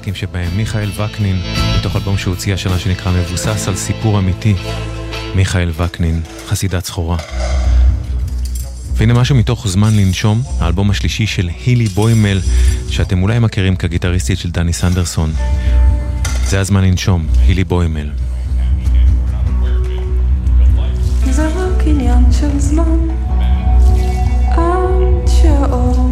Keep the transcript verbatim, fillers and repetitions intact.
החזקים שבהם מיכאל וקנין, מתוך אלבום שהוציא השנה שנקרא מבוסס על סיפור אמיתי. מיכאל וקנין, חסידת סחורה. והנה משהו מתוך זמן לנשום, האלבום השלישי של הילי בוימל, שאתם אולי מכירים כגיטריסטית של דני סנדרסון. זה הזמן לנשום, הילי בוימל. זה רק עניין של זמן עד שאור